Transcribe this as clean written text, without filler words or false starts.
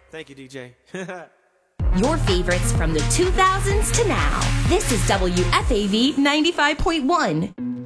Thank you, DJ. Your favorites from the 2000s to now. This is WFAV 95.1.